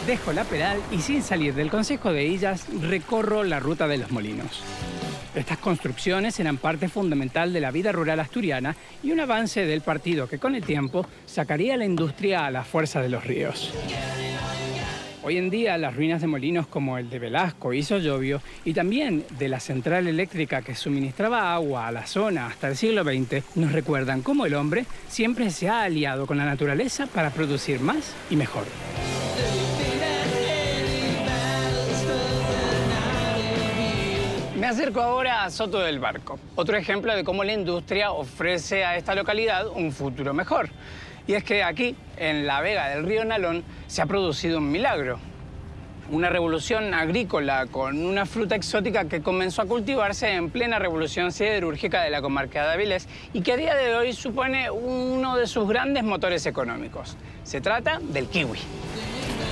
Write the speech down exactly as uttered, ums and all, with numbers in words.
Dejo la Peral y sin salir del concejo de Illas recorro la ruta de los molinos. Estas construcciones eran parte fundamental de la vida rural asturiana y un avance del partido que con el tiempo sacaría la industria a la fuerza de los ríos. Hoy en día las ruinas de molinos como el de Velasco y Sollovio y también de la central eléctrica que suministraba agua a la zona hasta el siglo veinte nos recuerdan cómo el hombre siempre se ha aliado con la naturaleza para producir más y mejor. Me acerco ahora a Soto del Barco, otro ejemplo de cómo la industria ofrece a esta localidad un futuro mejor. Y es que aquí, en la vega del río Nalón, se ha producido un milagro. Una revolución agrícola con una fruta exótica que comenzó a cultivarse en plena revolución siderúrgica de la comarca de Avilés y que a día de hoy supone uno de sus grandes motores económicos. Se trata del kiwi.